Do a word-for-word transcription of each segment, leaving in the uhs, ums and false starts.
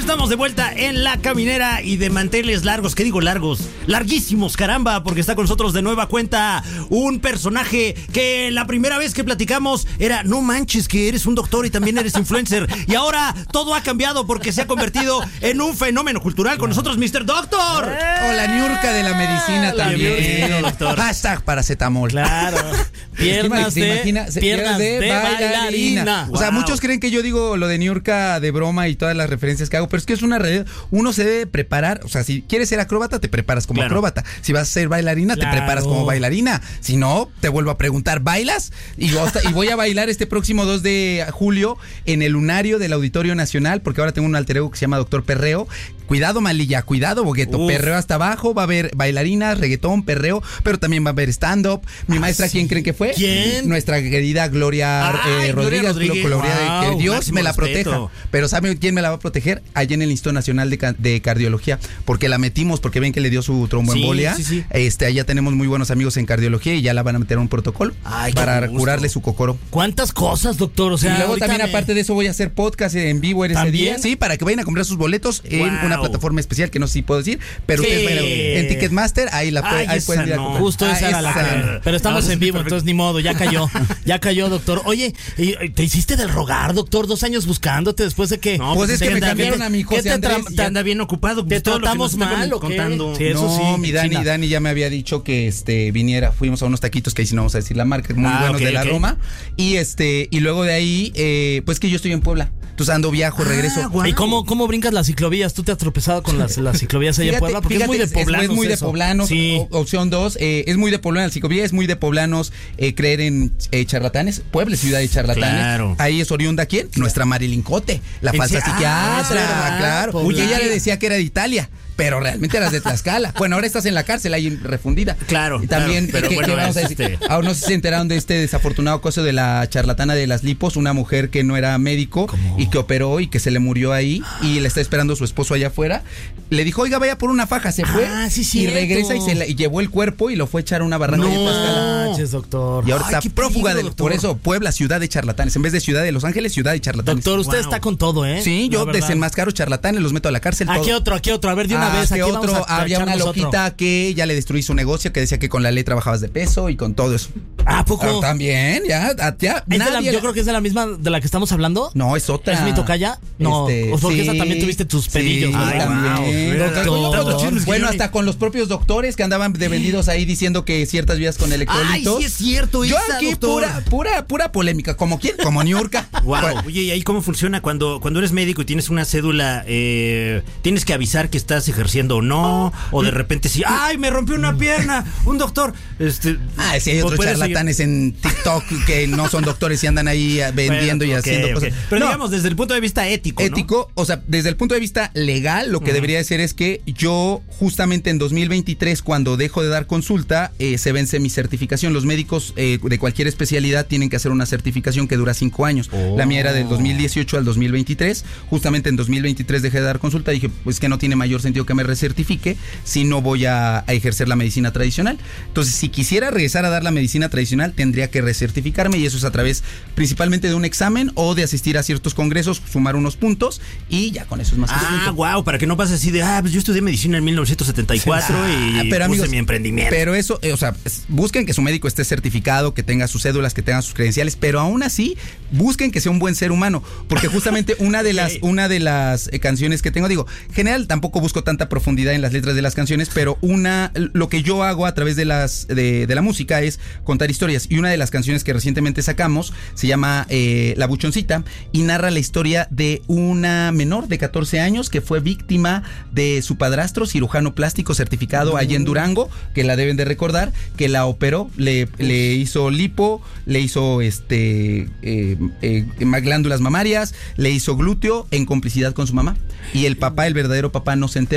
Estamos de vuelta en La Caminera y de manteles largos. ¿Qué digo largos? Larguísimos, caramba, porque está con nosotros de nueva cuenta un personaje que la primera vez que platicamos era, no manches que eres un doctor y también eres influencer. Y ahora todo ha cambiado porque se ha convertido en un fenómeno cultural. Con nosotros, mister Doctor. O la Niurka de la medicina también. Bienvenido, doctor. Hashtag paracetamol. Claro. Piernas ¿Te de, imaginas? piernas de, de bailarina. bailarina. O sea, Wow. muchos creen que yo digo lo de Niurka de broma y todas las referencias que hago, pero es que es una realidad. Uno se debe preparar. O sea, si quieres ser acróbata, te preparas como Claro. acróbata. Si vas a ser bailarina, Claro. te preparas como bailarina. Si no, te vuelvo a preguntar, ¿bailas? Y, y voy a bailar este próximo dos de julio en el lunario del Auditorio Nacional, porque ahora tengo un alter ego que se llama Doctor Perreo. Cuidado, Malilla, cuidado, Bogueto. Uf. Perreo hasta abajo, va a haber bailarinas, reggaetón, perreo, pero también va a haber stand-up. Mi Ah, maestra, sí. ¿quién creen que fue? ¿Quién? Nuestra querida Gloria Ay, eh, Gloria Rodríguez. Rodríguez. Gloria de- Wow, que Dios máximo me la respeto. proteja. Pero ¿saben quién me la va a proteger? Allá en el Instituto Nacional de, Ca- de Cardiología, porque la metimos, porque ven que le dio su tromboembolia. Sí, sí, sí. Este, allá tenemos muy buenos amigos en cardiología y ya la van a meter a un protocolo Ay, qué para gusto. curarle su cocoro. ¿Cuántas cosas, doctor? O sea, y luego ahorita también, me- aparte de eso, voy a hacer podcast en vivo en ese ¿También? día. Sí, para que vayan a comprar sus boletos en Wow. una plataforma especial que no sé si puedo decir, pero ¿Qué? ustedes vayan a- en Ticketmaster, ahí la pueden, Ay, ahí pueden esa ir a no. comprar. Justo Ah, esa era la esa. que- Pero estamos No, en vivo, entonces ni modo, ya cayó. Ya cayó, doctor. Oye, ¿y- y ¿te hiciste del rogar, doctor? Dos años buscándote después de que... No, pues es que me cambiaron a mi ¿Qué José te Andrés. tra- y te anda bien ocupado. Te Pues, todo lo que nos tratamos está mal, ¿o qué? contando. Sí, eso no, sí. mi Dani, China. Dani ya me había dicho que este viniera, fuimos a unos taquitos que ahí sí no vamos a decir la marca, muy Ah, buenos ok, de la ok. Roma. Y este, y luego de ahí, eh, pues que yo estoy en Puebla. Entonces ando, viajo, regreso. Ah, guau. ¿Y cómo, cómo brincas las ciclovías? ¿Tú te has tropezado con las, las ciclovías allá en Fíjate, Puebla? Porque fíjate, es muy de poblanos. Es muy de eso. poblanos. Sí. o- opción dos, eh, es muy de poblanos. La psicovía es muy de poblanos eh, creer en eh, charlatanes. Puebla es ciudad de charlatanes. Claro. Ahí es oriunda, ¿quién? Nuestra Marilyn Cote, la ¿En falsa serio? psiquiatra. Ah, es verdad, claro. poblana. Uy, ella le decía que era de Italia. Pero realmente eras de Tlaxcala. Bueno, ahora estás en la cárcel ahí refundida. Claro, Y también, claro, pero ¿qué- bueno, qué vamos a es decir? este- Ahora no sé si se enteraron de este desafortunado caso de la charlatana de las lipos, una mujer que no era médico ¿Cómo? y que operó y que se le murió ahí y le está esperando su esposo allá afuera. Le dijo, oiga, vaya por una faja, se fue. Ah, sí, y cierto. regresa y se la- y llevó el cuerpo y lo fue a echar a una barranca de Tlaxcala. No manches, doctor. Y ahora Ay, está qué prófuga peligro, de, por doctor. eso, Puebla, ciudad de charlatanes. En vez de ciudad de Los Ángeles, ciudad de charlatanes. Doctor, usted Wow. está con todo, ¿eh? Sí, yo La verdad. desenmascaro charlatanes, los meto a la cárcel. ¿A todo. qué otro? ¿A qué otro? A ver, de una Ah, vez. ¿qué Aquí otro? vamos a Había una echarnos loquita otro. que ya le destruí su negocio, que decía que con la ley trabajabas de peso y con todo eso. ¿A poco? Pero también, ya, ya. ¿Es de la- nadie yo la- creo que es de la misma de la que estamos hablando. No, es otra. ¿Es mi tocaya? No, Este, o porque sí, esa también tuviste tus pedillos, sí, ¿verdad? también. Wow. Doctor, Tantos bueno, bueno, hasta con los propios doctores que andaban de vendidos ahí diciendo que ciertas vías con electrolitos. Ay, sí es cierto, Yo esa, aquí doctor. pura, pura, pura polémica. ¿Como quién? Como Niurka. Wow. Bueno, Oye, ¿y ahí cómo funciona cuando, cuando eres médico y tienes una cédula? Eh, ¿Tienes que avisar que estás ejerciendo o no? O de repente si, ¡ay, me rompió una pierna! Un doctor. Este, Ah, sí, hay otros ¿puedes seguir? charlatanes en TikTok que no son doctores y andan ahí eh, vendiendo Bueno, y ok, haciendo ok. cosas. Pero No, digamos, desde el punto de vista ético, ¿no? ético, o sea, desde el punto de vista legal, lo que debería de ser es que yo justamente en dos mil veintitrés, cuando dejo de dar consulta, eh, se vence mi certificación. Los médicos eh, de cualquier especialidad tienen que hacer una certificación que dura cinco años. Oh. La mía era del dos mil dieciocho al dos mil veintitrés. Justamente en dos mil veintitrés dejé de dar consulta. Dije, pues que no tiene mayor sentido que me recertifique si no voy a, a ejercer la medicina tradicional. Entonces, si quisiera regresar a dar la medicina tradicional, tendría que recertificarme y eso es a través principalmente de un examen o de asistir a ciertos congresos, sumar unos puntos y ya con eso es más que Ah, suficiente. wow, para que no pase así de, ah, pues yo estudié medicina en mil novecientos setenta y cuatro y Ah, puse pero amigos, mi emprendimiento. Pero eso, eh, o sea, es- busquen que su médico esté certificado, que tenga sus cédulas, que tenga sus credenciales, pero aún así busquen que sea un buen ser humano, porque justamente una de las una de las eh, canciones que tengo, digo, en general tampoco busco tanta profundidad en las letras de las canciones, pero una lo que yo hago a través de las de, de la música es contar historias y una de las canciones que recientemente sacamos se llama eh, La Buchoncita y narra la historia de una menor de catorce años que fue víctima de su padrastro, cirujano plástico certificado allá en Durango, que la deben de recordar, que la operó, le, le hizo lipo, le hizo este eh, eh, glándulas mamarias, le hizo glúteo en complicidad con su mamá. Y el papá, el verdadero papá, no se enteró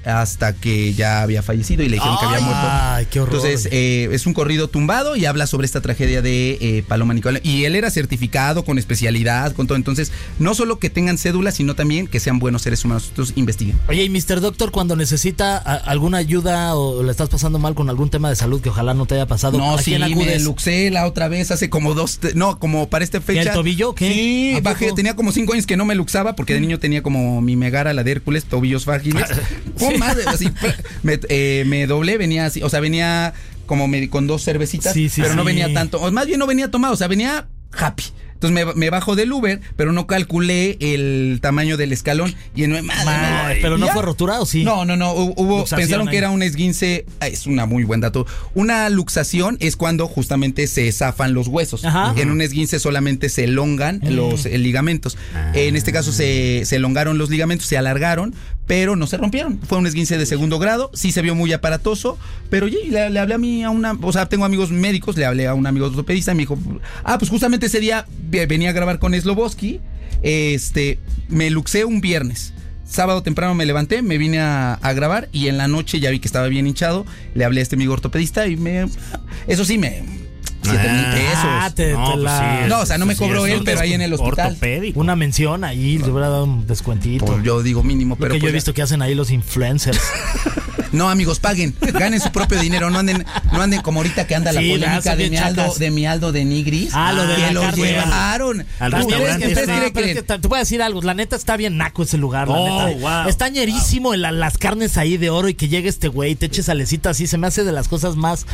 hasta que ya había fallecido y le dijeron ay, que había muerto. Ay, qué horror. Entonces, eh, es un corrido tumbado y habla sobre esta tragedia de eh, Paloma Nicolás. Y él era certificado con especialidad, con todo. Entonces, no solo que tengan cédula, sino también que sean buenos seres humanos. Entonces, investiguen. Oye, y mister Doctor, cuando necesita a, alguna ayuda o le estás pasando mal con algún tema de salud que ojalá no te haya pasado, No, ¿a sí, quién me acudes? luxé la otra vez hace como dos, no, como para esta fecha. ¿Y el tobillo o qué? Sí, ¿A bajé, poco? tenía como cinco años que no me luxaba porque de niño tenía como mi megara, la de Hércules, tobillos frágiles. Oh, madre, así, me, eh, me doblé, venía así, o sea, venía como me, con dos cervecitas, Sí, sí, pero no sí. venía tanto, o más bien no venía tomado, o sea, venía happy. Entonces me, me bajo del Uber, pero no calculé el tamaño del escalón y en madre, Madre, madre, ¿pero no ya. fue rotura o sí? No, no, no, hubo, Luxación pensaron ahí. que era un esguince, ah, es una muy buen dato. Una luxación es cuando justamente se zafan los huesos. Ajá. En un esguince solamente se elongan Mm. los eh, ligamentos. Ah. En este caso se, se elongaron los ligamentos, se alargaron, pero no se rompieron. Fue un esguince de segundo grado, sí se vio muy aparatoso, pero oye, le, le hablé a mí a una, o sea, tengo amigos médicos, le hablé a un amigo ortopedista y me dijo, ah, pues justamente ese día venía a grabar con Sloboski, este, me luxé un viernes. Sábado temprano me levanté, me vine a, a grabar y en la noche ya vi que estaba bien hinchado. Le hablé a este amigo ortopedista y me. Eso sí, me. Siete mil pesos. Ah, te, No, te pues la... sí, No, o sea, no me sí, cobró es él, un pero ahí en el hospital. Ortopédico. Una mención ahí, le hubiera dado un descuentito. Pues yo digo mínimo, Lo pero que yo pues he visto que hacen ahí los influencers. no, amigos, paguen, ganen su propio dinero, no anden, no anden como ahorita que anda la Sí, polémica hacen de bien mi Aldo, chacas. de mi Aldo de Nigris. Ah, lo de que la lo carne. llevaron. Al ¿Ustedes restaurante qué este. creen Pero es que te te voy a decir algo, la neta está bien naco ese lugar, la Oh, neta. wow. Está ñerísimo la- las carnes ahí de oro y que llegue este güey y te eche salecita así, se me hace de las cosas más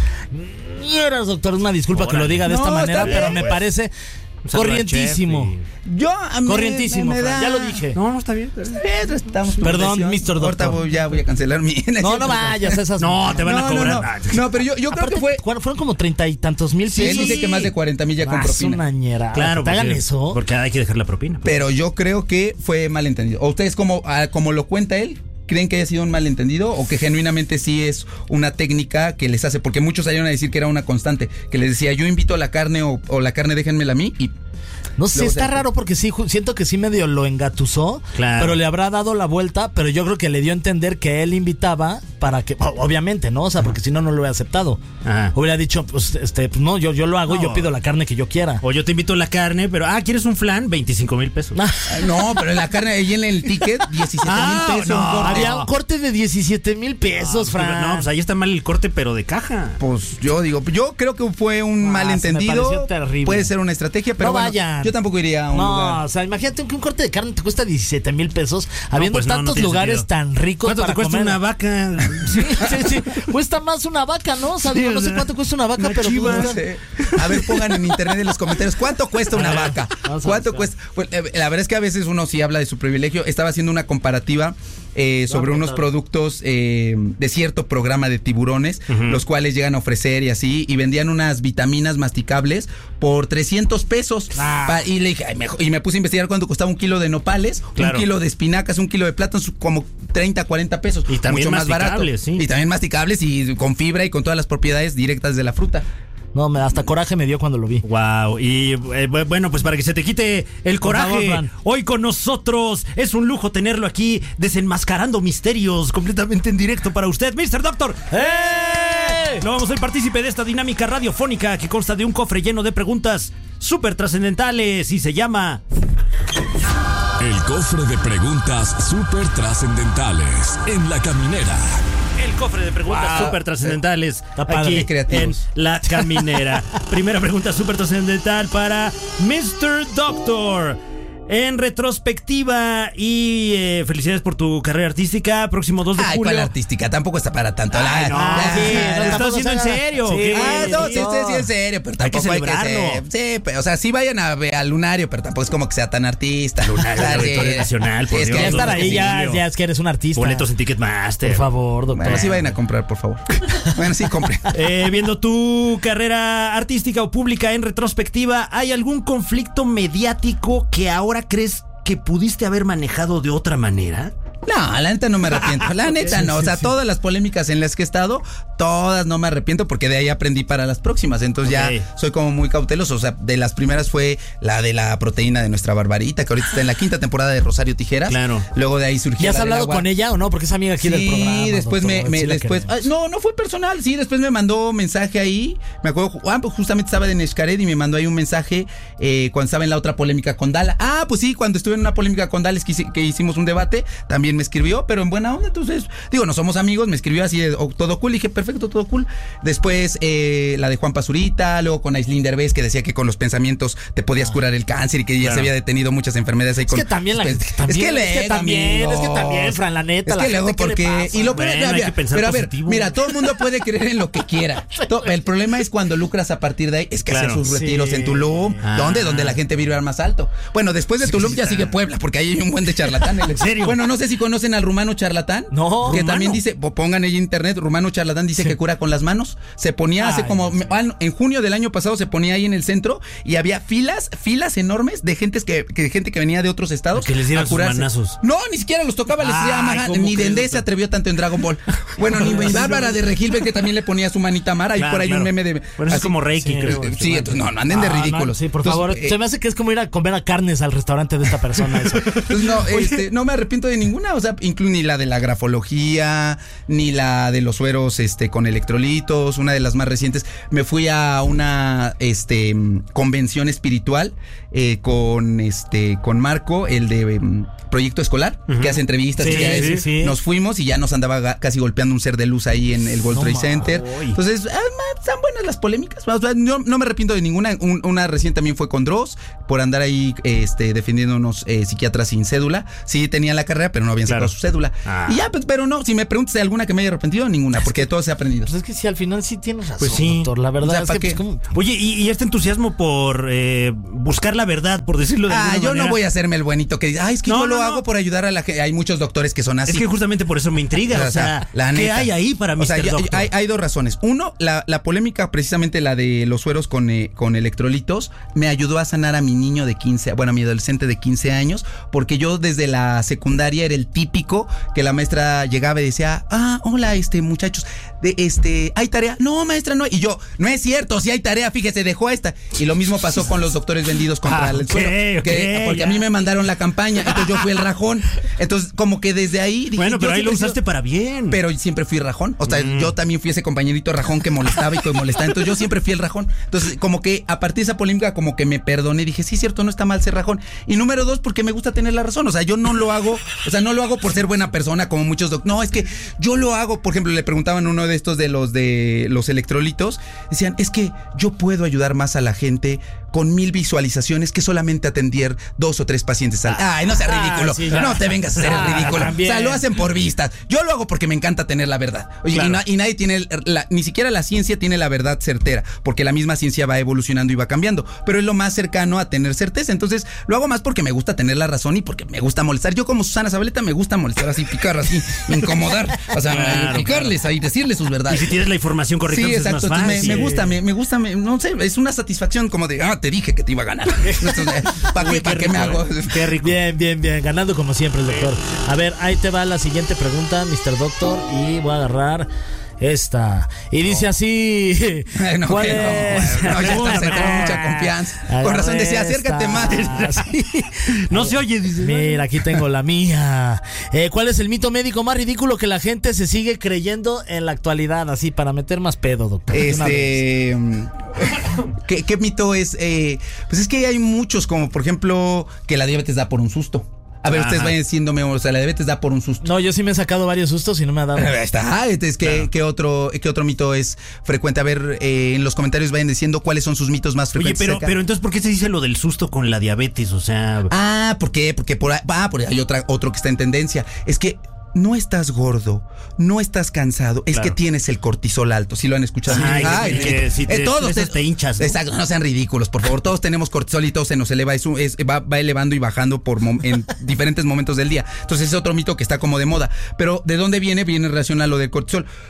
ñeras, doctor. Una disculpa que lo Órale. diga de esta No, está manera, bien, pero me pues. parece Un saludo al corrientísimo. chef Yo a mí Corrientísimo, me, me Fran, da- ya lo dije. No, no está bien. Estamos en Perdón, presión. mister Ahorita Doctor. voy- ya voy a cancelar mi. No, no vayas a esas. No, te van a No, no, cobrar. no. No, pero yo, yo creo Aparte, que fue. ¿cuál- fueron como treinta y tantos mil Sí, él pesos. dice que más de cuarenta mil ya con Ah, es propina. una ñera. Claro, que te hagan porque- eso. Porque hay que dejar la propina. Pero yo creo que fue malentendido. ¿O ustedes, como, ah, como lo cuenta él, creen que haya sido un malentendido o que genuinamente sí es una técnica que les hace? Porque muchos salieron a decir que era una constante, que les decía, yo invito a la carne o, o la carne déjenmela a mí y... No sé, Luego está se- raro porque sí, ju- siento que sí medio lo engatusó, Claro. pero le habrá dado la vuelta, pero yo creo que le dio a entender que él invitaba para que, o- obviamente, ¿no? O sea, porque si no, no lo hubiera aceptado. Ajá. Hubiera dicho, pues, este, pues no, yo, yo lo hago y No. yo pido la carne que yo quiera. O yo te invito a la carne, pero, ah, ¿quieres un flan? veinticinco mil pesos. Ah, Ah, No, pero la carne ahí en el ticket, diecisiete mil Ah, pesos. no, un corte. había un corte de diecisiete mil pesos, Ah, Fran. No, pues ahí está mal el corte, pero de caja. Pues yo digo, yo creo que fue un Ah, malentendido. se me pareció terrible. Puede ser una estrategia, pero No bueno, vayan. yo tampoco iría a un No, lugar. o sea, imagínate que un corte de carne te cuesta diecisiete mil pesos, habiendo pues no, no tantos tiene lugares sentido. tan ricos ¿Cuánto para te cuesta comer? una vaca? Sí, sí, sí. Cuesta más una vaca, ¿no? O sea, digo, Sí, no o sé sea, cuánto cuesta una vaca, una pero chiva. pues, No sé. A ver, pongan en internet en los comentarios cuánto cuesta una vaca. Vamos a ¿Cuánto buscar. cuesta? Pues, eh, la verdad es que a veces uno sí habla de su privilegio. Estaba haciendo una comparativa eh, sobre unos productos eh, de cierto programa de tiburones, Ujú. los cuales llegan a ofrecer y así, y vendían unas vitaminas masticables por trescientos pesos. Ah. Pa- y le dije, ay, mejor- y me puse a investigar cuánto costaba un kilo de nopales, Claro. un kilo de espinacas, un kilo de plátanos, como treinta, cuarenta pesos. Y también mucho más barato. masticables, sí. Y también masticables y con fibra y con todas las propiedades directas de la fruta. no, me, hasta coraje me dio cuando lo vi. Wow, y eh, bu- bueno, pues para que se te quite el Por coraje, favor, Fran. hoy con nosotros es un lujo tenerlo aquí desenmascarando misterios completamente en directo para usted, mister Doctor. ¡Eh! Lo vamos a ser partícipe de esta dinámica radiofónica que consta de un cofre lleno de preguntas súper trascendentales y se llama El cofre de preguntas súper trascendentales en La Caminera. El cofre de preguntas Wow. súper trascendentales Está padre. aquí Qué creativos. en La Caminera. Primera pregunta súper trascendental para mister Doctor. En retrospectiva y eh, felicidades por tu carrera artística. Próximo dos de Ay, julio. ¿cuál artística? Tampoco está para tanto. Ay, La- no, la- sí, la- lo la- estás haciendo en se haga- serio. Sí. ¿qué? Ah, no, sí, Sí, sí, no. sí, en serio, pero Hay que tampoco hay que, celebrarlo. ser. Sí, pero, o sea, sí vayan a ver al Lunario, pero tampoco es como que sea tan artista. Lunario, Ah, el sí. Auditorio Nacional, por Sí, es Dios. que Ya Dios, estar Dios, ahí, ya, Dios. ya es que eres un artista. Boletos en Ticketmaster. Por favor, doctor. Bueno, sí vayan a comprar, por favor. Bueno, sí, compren. Eh, viendo tu carrera artística o pública en retrospectiva, ¿hay algún conflicto mediático que ahora crees que pudiste haber manejado de otra manera? No, la neta no me arrepiento. La neta no. O sea, todas las polémicas en las que he estado, todas no me arrepiento porque de ahí aprendí para las próximas. Entonces okay. ya soy como muy cauteloso. O sea, de las primeras fue la de la proteína de nuestra Barbarita, que ahorita está en la quinta temporada de Rosario Tijeras. Claro. Luego de ahí surgió. ¿Ya has hablado con ella o no? Porque es amiga aquí sí, del programa. Sí, después doctor, me, me sí después. Ay, no, no fue personal. Sí, después me mandó mensaje ahí. Me acuerdo, ah, pues justamente estaba en Xcaret y me mandó ahí un mensaje eh, cuando estaba en la otra polémica con Dala. Ah, pues sí, cuando estuve en una polémica con Dala que, que hicimos un debate, también me escribió, pero en buena onda. Entonces, digo, no somos amigos, me escribió así, oh, todo cool, y dije, perfecto, todo cool. Después, eh, la de Juan Pazurita, luego con Aislinn Derbez, que decía que con los pensamientos te podías curar el cáncer y que ya claro. se había detenido muchas enfermedades ahí. Es con, que también, la, pues, es que también, es que, es que también, amigos, es que también, Fran, la neta, es que la luego gente, porque, ¿qué le pasa? y lo bueno, pero, hay que pensar pero a ver, positivo. mira, todo el mundo puede creer en lo que quiera. El problema es cuando lucras a partir de ahí, es que claro, hacer sus sí. retiros en Tulum, ah. ¿dónde? Donde la gente vibra más alto. Bueno, después de Tulum sí, ya sigue Puebla, porque ahí hay un buen de charlatanes. ¿En serio? Bueno, no sé si conocen al rumano charlatán. No, que rumano. También dice, pongan en internet, rumano charlatán dice sí. que cura con las manos. Se ponía Ay, hace como, sí. en junio del año pasado se ponía ahí en el centro y había filas, filas enormes de gente que, que gente que venía de otros estados que les dieran a curarse. Sus manazos. No, ni siquiera los tocaba, les decía, ni Dendé se atrevió tanto en Dragon Ball. Bueno, ni Bárbara de Regil que también le ponía su manita a Mar, ahí claro, por ahí claro. un meme de. Bueno, es como Reiki, sí, creo. Sí, entonces, no, no anden de ridículos. No, sí, por entonces, favor. Eh, se me hace que es como ir a comer a carnes al restaurante de esta persona. Eso. Entonces, no, este, no me arrepiento de ninguna, o sea, incluso ni la de la grafología, ni la de los sueros este, con electrolitos, una de las más recientes. Me fui a una este, convención espiritual eh, con, este, con Marco, el de um, Proyecto Escolar, uh-huh. que hace entrevistas. Sí, y ya sí, es, sí. Nos fuimos y ya nos andaba ga- casi golpeando un ser de luz ahí en el World no, Trade Center. Uy. Entonces, ah, están buenas las polémicas. O sea, no, no me arrepiento de ninguna. Un, una recién también fue con Dross, por andar ahí este, defendiendo unos eh, psiquiatras sin cédula. Sí tenían la carrera, pero no habían claro. sacado su cédula. Ah. Y ya, pues, pero no, si me preguntas de alguna que me haya arrepentido, ninguna, porque de todo se ha aprendido. Pues es que sí, al final sí tienes razón, pues sí. doctor. La verdad o sea, es que, qué? pues, ¿cómo? Oye, y, y este entusiasmo por eh, buscar la verdad, por decirlo de ah, alguna yo manera. no voy a hacerme el buenito que dice, ay, es que no, yo no, lo no. hago por ayudar a la gente. Hay muchos doctores que son así. Es que justamente por eso me intriga. O sea, la ¿qué neta. hay ahí para o sea, mister ya, Doctor? Hay, hay dos razones. Uno, la, la polémica, precisamente la de los sueros con, eh, con electrolitos, me ayudó a sanar a mi niño de quince, bueno, a mi adolescente de quince años, porque yo desde la secundaria era el típico que la maestra llegaba y decía, ah, hola, este, muchachos, de este, ¿hay tarea? No, maestra, no. Y yo, no es cierto, si hay tarea, fíjese, dejó esta. Y lo mismo pasó con los doctores vendidos contra ah, el suero. Okay, que, okay, porque ya. a mí me mandaron la campaña, entonces yo fui el rajón. Entonces, como que desde ahí dije, bueno, pero ahí lo siempre usaste sido, para bien. Pero siempre fui rajón. O sea, mm. yo también fui ese compañerito rajón que molestaba y que molestaba. Entonces yo siempre fui el rajón. Entonces, como que a partir de esa polémica, como que me perdoné y dije, sí, cierto, no está mal ser rajón. Y número dos, porque me gusta tener la razón. O sea, yo no lo hago, o sea, no lo hago por ser buena persona como muchos doctores. No, es que yo lo hago, por ejemplo, le preguntaban a uno de estos de los de los electrolitos, decían, es que yo puedo ayudar más a la gente con mil visualizaciones que solamente atender dos o tres pacientes al... Ay, no sea ridículo. Ah, sí, no te vengas a hacer el ridículo. También. O sea, lo hacen por vistas. Yo lo hago porque me encanta tener la verdad. Oye, claro. y, na- y nadie tiene, la, ni siquiera la ciencia tiene la verdad certera, porque la misma ciencia va evolucionando y va cambiando, pero es lo más cercano a tener certeza. Entonces, lo hago más porque me gusta tener la razón y porque me gusta molestar. Yo como Susana Zabaleta me gusta molestar así, picar así, incomodar. O sea, claro, picarles claro. ahí, decirles sus verdades. Y si tienes la información correcta, sí, exacto. Es más fácil. Me, me gusta, me, me gusta, me, no sé, es una satisfacción como de, ah, te dije que te iba a ganar. ¿Para qué, pa qué me hago? Qué rico. Bien, bien, bien. Ganando como siempre el doctor. A ver, ahí te va la siguiente pregunta, mister Doctor. Y voy a agarrar esta. Y dice no. así. No, ¿Cuál que es? No, no, ya está, se trae mucha confianza. Agarra Con razón decía, acércate más. Sí. No se oye. Dice. Mira, aquí tengo la mía. Eh, ¿Cuál es el mito médico más ridículo que la gente se sigue creyendo en la actualidad? Así, para meter más pedo, doctor. Este. ¿Qué, ¿Qué mito es? Eh, pues es que hay muchos, como por ejemplo, que la diabetes da por un susto. A ver, Ajá. ustedes vayan diciéndome, o sea, la diabetes da por un susto. No, yo sí me he sacado varios sustos y no me ha dado. Ahí está. Es que, claro. ¿qué, otro, ¿Qué otro mito es frecuente? A ver, eh, en los comentarios vayan diciendo cuáles son sus mitos más frecuentes. Oye, pero, pero entonces, ¿por qué se dice lo del susto con la diabetes? O sea... Ah, ¿por qué? Porque por ahí, ah, por ahí hay otra, otro que está en tendencia. Es que no estás gordo, no estás cansado, es claro. que tienes el cortisol alto. ¿Sí lo han escuchado? Ay, Ay, que, que, si te, eh, todos te, te hinchas, ¿no? Exacto, no sean ridículos, por favor. Todos tenemos cortisol y todo se nos eleva, es, es, va, va elevando y bajando por mom, en diferentes momentos del día. Entonces es otro mito que está como de moda. Pero ¿de dónde viene? Viene en relación a lo del cortisol.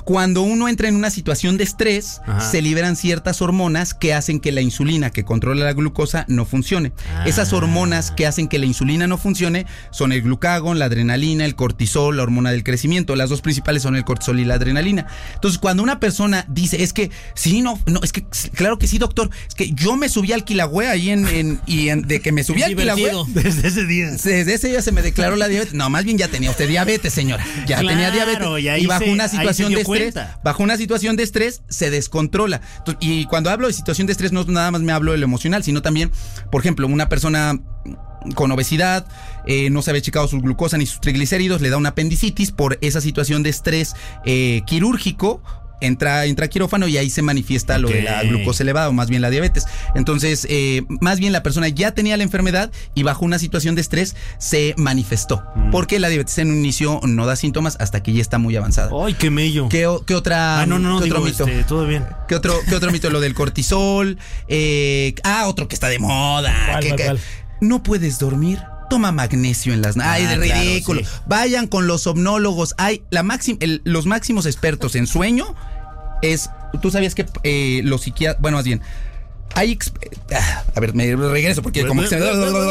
Cuando uno entra en una situación de estrés, Ajá. se liberan ciertas hormonas que hacen que la insulina, que controla la glucosa, no funcione. Ah. Esas hormonas que hacen que la insulina no funcione son el glucagón, la adrenalina, el cortisol, la hormona del crecimiento. Las dos principales son el cortisol y la adrenalina. Entonces, cuando una persona dice, es que, sí, no, no, es que, claro que sí, doctor, es que yo me subí al Quilagüe ahí en, en, y en, de que me subí al Quilagüe. Divertido. Desde ese día. Desde ese día se me declaró la diabetes. No, más bien ya tenía usted diabetes, señora. Ya Claro, tenía diabetes. y ahí Y bajo se- una ahí se situación dio de estrés, cuenta. bajo una situación de estrés, se descontrola. Entonces, y cuando hablo de situación de estrés, no nada más me hablo de lo emocional, sino también, por ejemplo, una persona con obesidad, eh, no se había checado su glucosa ni sus triglicéridos, le da una apendicitis por esa situación de estrés eh, quirúrgico. Entra, entra a quirófano y ahí se manifiesta lo Ok. de la glucosa elevada o más bien la diabetes. Entonces, eh, más bien la persona ya tenía la enfermedad y bajo una situación de estrés se manifestó. Mm. Porque la diabetes en un inicio no da síntomas hasta que ya está muy avanzada. Ay, qué mello. ¿Qué, o- qué otra, Ah, no, no, no, qué digo, otro mito? este, todo bien. ¿Qué otro, qué otro mito? Lo del cortisol. Eh, ah, otro que está de moda. ¿Cuál, que- cuál, que- cuál? No puedes dormir. Toma magnesio en las... Ay, Ah, de claro, ridículo. sí. Vayan con los somnólogos. Hay la máxima, el- los máximos expertos en sueño es... Tú sabías que eh, los psiquiatras... Bueno, más bien... Hay... exp- ah, a ver, me regreso porque como que se me...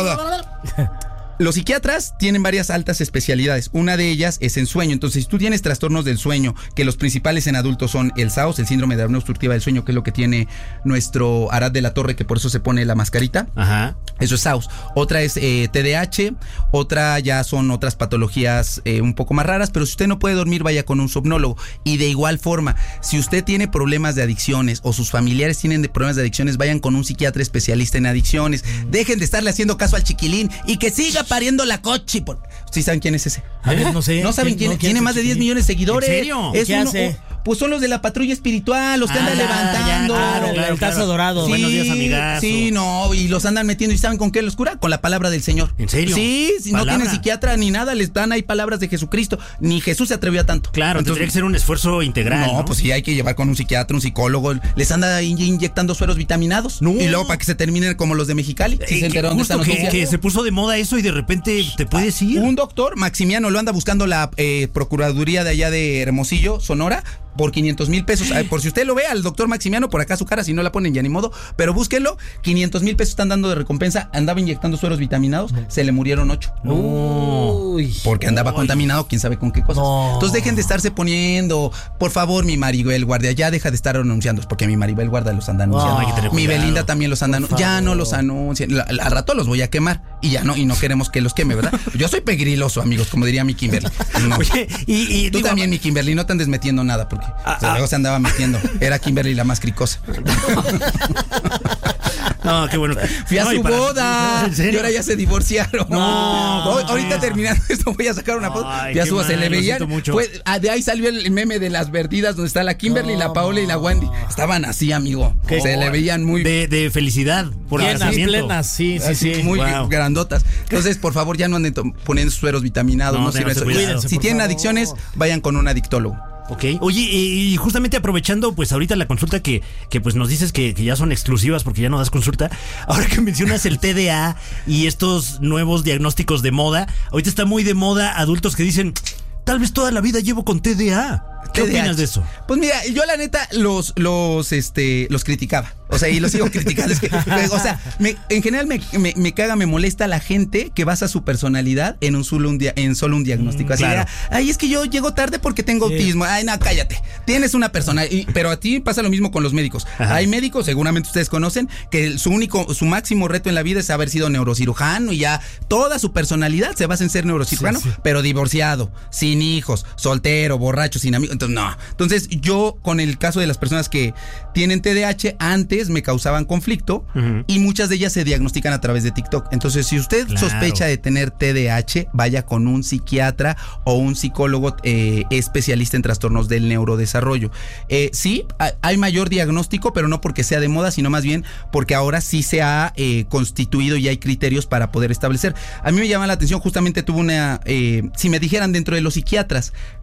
Los psiquiatras tienen varias altas especialidades. Una de ellas es en sueño. Entonces, si tú tienes trastornos del sueño, que los principales en adultos son el S A O S, el síndrome de apnea obstructiva del sueño, que es lo que tiene nuestro Arad de la Torre, que por eso se pone la mascarita. Ajá. Eso es S A O S. Otra es eh, T D A H. Otra ya son otras patologías eh, un poco más raras. Pero si usted no puede dormir, vaya con un somnólogo. Y de igual forma, si usted tiene problemas de adicciones o sus familiares tienen de problemas de adicciones, vayan con un psiquiatra especialista en adicciones. Dejen de estarle haciendo caso al chiquilín y que siga pariendo la cochi. Por... ¿Sí saben quién es ese? A ver, no sé. ¿No saben quién? no, Tiene es más de el diez chiquilín? millones de seguidores. ¿En serio? Es ¿Qué uno- hace? Pues son los de la patrulla espiritual, los que andan Ah, levantando. ya, claro, el- el tazo dorado. Sí, Buenos días, amigazo. Sí, no, y los andan metiendo. ¿Y saben con qué los cura? Con la palabra del Señor. ¿En serio? Sí, si no ¿Palabra? tienen psiquiatra ni nada, les dan ahí palabras de Jesucristo. Ni Jesús se atrevió a tanto. Claro, Entonces, tendría que ser un esfuerzo integral. no, No, pues sí, hay que llevar con un psiquiatra, un psicólogo. Les anda in- inyectando sueros vitaminados. No. Y luego para que se terminen como los de Mexicali. ¿Sí Eh, se enteraron de esta justo que, noticia? que se puso de moda eso y de repente te puedes ir. Un doctor, Maximiano, lo anda buscando la eh, Procuraduría de allá de Hermosillo, Sonora, por quinientos mil pesos. Ay, por si usted lo ve, al doctor Maximiano, por acá su cara, si no la ponen ya ni modo, pero búsquenlo, quinientos mil pesos están dando de recompensa. Andaba inyectando sueros vitaminados, se le murieron ocho. Uy. Porque andaba contaminado, quién sabe con qué cosas. No. Entonces dejen de estarse poniendo, por favor, mi Maribel Guardia, ya deja de estar anunciando, porque mi Maribel Guardia los anda anunciando. No, hay que tener mi cuidado. Belinda también los anda Por anunciando. Ya no favor. los anuncien. La- la- Al rato los voy a quemar. Y ya no, y no queremos que los queme, ¿verdad? Yo soy pegriloso, amigos, como diría mi Kimberly. No. Oye, y, y Tú digo, también, mi Kimberly, no te andes metiendo nada, porque Ah, se- ah. luego se andaba metiendo. Era Kimberly la más cricosa. No, qué bueno. Fui a No, y su para- boda. ¿En serio? Y ahora ya se divorciaron. No, Hoy- ¿cómo ahorita crees? terminando esto voy a sacar una foto. Ay, Ya qué suba, se mal, le lo veían. siento mucho. Fue- ah, de ahí salió el meme de las vertidas donde está la Kimberly, la Paola y la Wendy. Estaban así, amigo. ¿Qué? Se le veían muy de, de felicidad por el Llenas, casamiento. plenas, sí, sí, así, sí. muy Wow. grandotas. Entonces, por favor, ya no anden to- poniendo sueros vitaminados. No, No, sirve ténganse eso. cuidado. Cuídense, Si por tienen favor. adicciones, vayan con un adictólogo. Ok. Oye, y, y justamente aprovechando, pues ahorita la consulta que, que pues nos dices que, que ya son exclusivas porque ya no das consulta. Ahora que mencionas el T D A y estos nuevos diagnósticos de moda, ahorita está muy de moda adultos que dicen, tal vez toda la vida llevo con T D A. ¿Qué T D A H. opinas de eso? Pues mira, yo la neta los los este los criticaba. O sea, y los sigo criticando. Es que, o sea, me- en general me, me, me caga, me molesta la gente que basa su personalidad en un solo un, dia- en solo un diagnóstico. Así claro. de, ay, es que yo llego tarde porque tengo autismo. Ay, no, cállate. Tienes una persona, y- pero a ti pasa lo mismo con los médicos. Ajá. Hay médicos, seguramente ustedes conocen, que su único, su máximo reto en la vida es haber sido neurocirujano y ya toda su personalidad se basa en ser neurocirujano, Sí, sí. pero divorciado, sin hijos, soltero, borracho, sin amigos. Entonces, no. Entonces, yo, con el caso de las personas que tienen T D A H, antes me causaban conflicto Ujú. y muchas de ellas se diagnostican a través de TikTok. Entonces, si usted Claro. sospecha de tener T D A H, vaya con un psiquiatra o un psicólogo eh, especialista en trastornos del neurodesarrollo. Eh, sí, hay- hay mayor diagnóstico, pero no porque sea de moda, sino más bien porque ahora sí se ha eh, constituido y hay criterios para poder establecer. A mí me llama la atención, justamente tuve una, eh, si me dijeran dentro de los psiquiatras,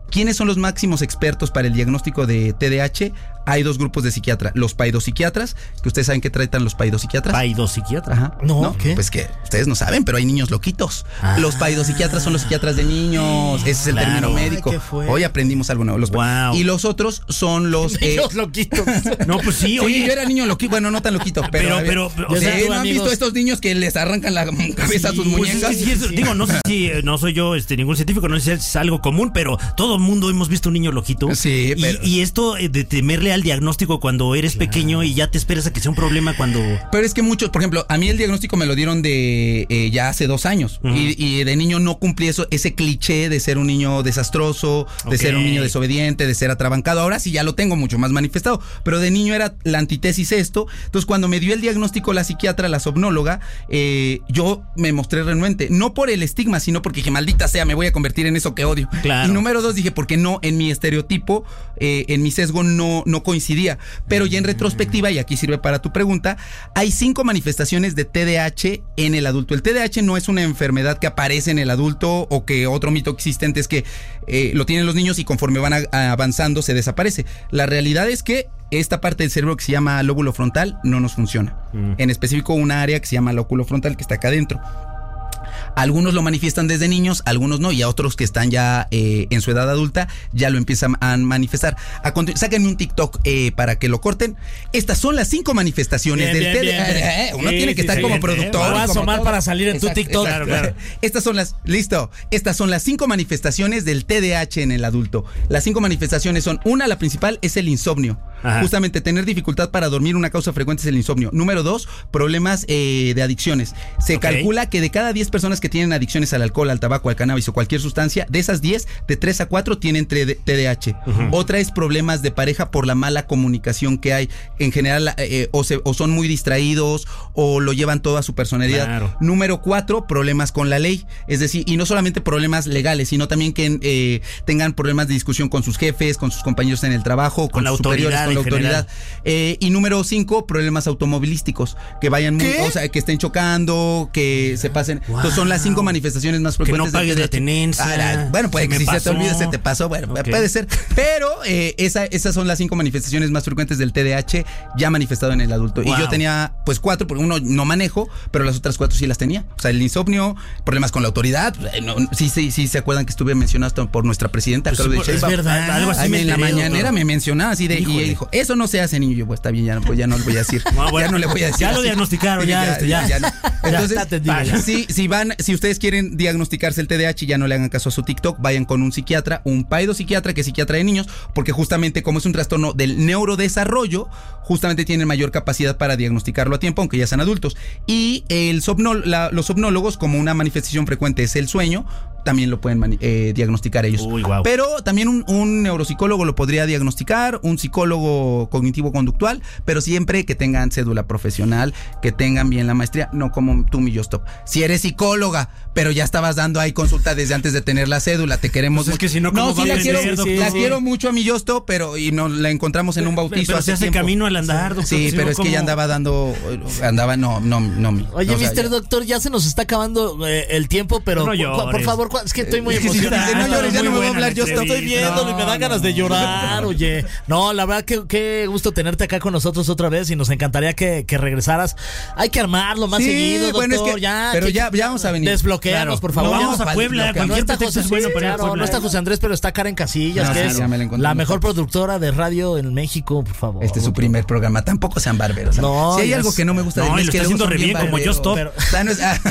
¿Quiénes son los máximos expertos para el diagnóstico de T D A H? Hay dos grupos de psiquiatra, los paidopsiquiatras, que ustedes saben qué tratan los paidopsiquiatras. ¿Paidopsiquiatra? Ajá. No, no, ¿qué? pues que ustedes no saben, pero hay niños loquitos. Ah, los paidopsiquiatras son los psiquiatras de niños, ese es el claro. término médico. Ay, hoy aprendimos algo nuevo. Los wow. Y los otros son los eh, niños loquitos. No, pues sí, sí, oye. yo era niño loquito, bueno, no tan loquito, pero Pero, pero, pero, o sea, o sea, ¿no han amigos, visto estos niños que les arrancan la cabeza a sus pues muñecas? es que sí es- digo, no sé si eh, no soy yo este ningún científico, no sé si es algo común, pero todo el mundo hemos visto un niño loquito. Sí, y, pero- y esto eh, de temerle al diagnóstico cuando eres pequeño y ya te esperas a que sea un problema cuando. Pero es que muchos, por ejemplo, a mí el diagnóstico me lo dieron de eh, ya hace dos años. Ujú. y, y de niño no cumplí eso, ese cliché de ser un niño desastroso, de Ok. ser un niño desobediente, de ser atrabancado. Ahora sí ya lo tengo mucho más manifestado. Pero de niño era la antítesis esto. Entonces, cuando me dio el diagnóstico la psiquiatra, la somnóloga, eh, yo me mostré renuente. No por el estigma, sino porque dije, maldita sea, me voy a convertir en eso que odio. Claro. Y número dos, dije, porque no, en mi estereotipo, eh, en mi sesgo no, no coincidía. Pero ya en retrospectiva, y aquí sirve para tu pregunta, hay cinco manifestaciones de T D A H en el adulto. El T D A H no es una enfermedad que aparece en el adulto o que otro mito existente es que eh, lo tienen los niños y conforme van a, a avanzando se desaparece. La realidad es que esta parte del cerebro que se llama lóbulo frontal no nos funciona. Mm. En específico una área que se llama lóculo frontal que está acá adentro. Algunos lo manifiestan desde niños, algunos no, y a otros que están ya eh, en su edad adulta ya lo empiezan a manifestar. A continu- sáquenme un TikTok eh, para que lo corten. Estas son las cinco manifestaciones Bien, del bien, T D A H. bien, bien. Eh, Uno Sí, tiene que sí, estar sí, como bien, productor. Me voy a como asomar todo. para salir en tu Exacto, TikTok. exacto. Claro, claro. Estas son las, listo, estas son las cinco manifestaciones del T D A H en el adulto. Las cinco manifestaciones son, una, la principal es el insomnio. Ajá. Justamente tener dificultad para dormir, una causa frecuente es el insomnio. Número dos, problemas eh, de adicciones. Se Ok. calcula que de cada diez personas que tienen adicciones al alcohol, al tabaco, al cannabis o cualquier sustancia, de esas diez, de tres a cuatro tienen T D A H. Uh-huh. Otra es problemas de pareja por la mala comunicación que hay. En general, eh, o, se, o son muy distraídos o lo llevan todo a su personalidad. Claro. Número cuatro, problemas con la ley. Es decir, y no solamente problemas legales, sino también que eh, tengan problemas de discusión con sus jefes, con sus compañeros en el trabajo, con, Con la sus superiores, autoridad con la en autoridad. Eh, y número cinco, problemas automovilísticos. Que vayan muy, o sea, que estén chocando, que se pasen. Wow. Entonces son las cinco manifestaciones más Que frecuentes. no pagues del la T D A H. tenencia. Ah, la, bueno, puede Se que me si se te pasó. olvide, se te pasó. Bueno, Ok. puede ser. Pero eh, esa, esas son las cinco manifestaciones más frecuentes del T D A H ya manifestado en el adulto. Wow. Y yo tenía pues cuatro, porque uno no manejo, pero las otras cuatro sí las tenía. O sea, el insomnio, problemas con la autoridad. No, sí, sí, sí, se acuerdan que estuve mencionado hasta por nuestra presidenta, Pues, Claudia es Sheinbaum. verdad, algo así Ay, me en la enteré, mañanera doctor. me mencionaba así de, y Híjole. ella dijo, eso no se hace, niño. Yo, pues está bien, ya, pues ya no le voy a decir. Ah, bueno. Ya no le voy a decir. Ya lo así. diagnosticaron, ya, este, ya. no. Entonces, está atendido, ya. si, si van, si ustedes quieren diagnosticarse el T D A H, ya no le hagan caso a su TikTok, vayan con un psiquiatra, un paidopsiquiatra que es psiquiatra de niños, porque justamente como es un trastorno del neurodesarrollo, justamente tienen mayor capacidad para diagnosticarlo a tiempo, aunque ya sean adultos. Y el somnol, la, los somnólogos, como una manifestación frecuente es el sueño, también lo pueden mani- eh, diagnosticar ellos. Uy, guau. Pero también un, un neuropsicólogo lo podría diagnosticar, un psicólogo cognitivo-conductual, pero siempre que tengan cédula profesional, que tengan bien la maestría, no como tú, mi Yostop. Si eres psicóloga, pero ya estabas dando ahí consulta desde antes de tener la cédula, te queremos Pues es mucho. que si no, ¿cómo no, va sí a la quiero, aprender, sí, doctor? la quiero mucho a mi Yostop, pero y nos la encontramos en un bautizo Pero hace se hace tiempo. camino al andar, doctor. Sí, si pero no, es que ¿cómo? ya andaba dando, andaba, no, no, no. mi- Oye, o sea, mister ya- Doctor, ya se nos está acabando eh, el tiempo, pero No cu- llores. por favor, cu- es que estoy muy Sí, sí, sí, emocionado. no llores, ya Muy no me voy a buena hablar la yo, entrevista. Estoy viéndolo y me dan ganas de llorar, oye. No, la verdad que qué gusto tenerte acá con nosotros otra vez y nos encantaría que, que regresaras. Hay que armarlo más Sí, seguido, doctor. bueno, es que- ya, pero que- ya- ya vamos a venir. Desbloqueanos, Claro. por favor. No, vamos a Vamos Puebla. a- No Cualquier está pretexto José, es bueno sí, para ir a claro, Puebla. no está José Andrés, pero está Karen Casillas, No, que sí, es ya me la encontré la mejor. mejor productora de radio en México, por favor. Este es su primer programa, tampoco sean barberos. No, si hay ya algo es- que no me gusta de No, mí y es lo que está luego haciendo son re bien, como barberos. Just Stop. Pero- O sea, no es- ah,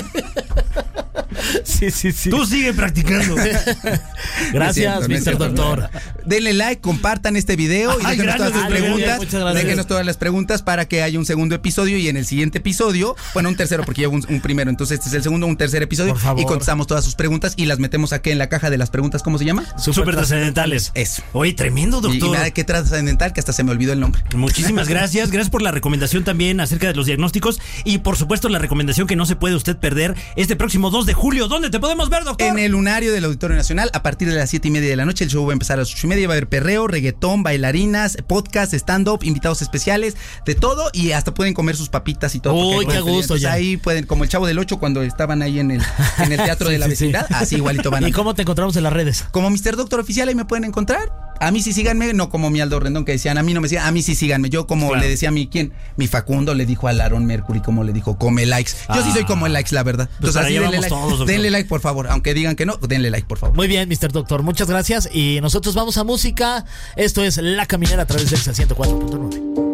Sí, sí, sí. Tú sigue practicando. Gracias, no es mister cierto. Doctor. Denle like, compartan este video y Ay, déjenos gracias, todas sus doctor. preguntas. Muchas gracias. Déjenos todas las preguntas para que haya un segundo episodio y en el siguiente episodio, bueno, un tercero porque llevo un, un primero, entonces este es el segundo, un tercer episodio Por favor. y contestamos todas sus preguntas y las metemos aquí en la caja de las preguntas, ¿cómo se llama? Súper trascendentales. Eso. Oye, tremendo, Y, y doctor. nada, qué trascendental que hasta se me olvidó el nombre. Muchísimas gracias. Gracias por la recomendación también acerca de los diagnósticos y por supuesto la recomendación que no se puede usted perder este próximo dos de julio. julio. ¿Dónde te podemos ver, doctor? En el Lunario del Auditorio Nacional, a partir de las siete y media de la noche. El show va a empezar a las ocho y media. Va a haber perreo, reggaetón, bailarinas, podcast, stand-up, invitados especiales, de todo. Y hasta pueden comer sus papitas y todo. Uy, qué gusto. Entonces, ya. ahí pueden, como el Chavo del Ocho cuando estaban ahí en el, en el Teatro Sí, de la sí, Vecindad. sí. Así igualito van a. ¿Y cómo te encontramos en las redes? Como mister Doctor Oficial, ahí me pueden encontrar. A mí sí síganme, no como mi Aldo Rendón que decían, a mí no me sigan, a mí sí síganme. Yo como Claro. le decía a mi, ¿quién? Mi Facundo le dijo al Aaron Mercury, como le dijo, come likes. Yo sí soy como el likes, la verdad. Pues para allá denle vamos like, todos, doctor. denle like, por favor. Aunque digan que no, denle like, por favor. Muy bien, mister Doctor, muchas gracias. Y nosotros vamos a música. Esto es La Caminera a través de Exa ciento cuatro punto nueve.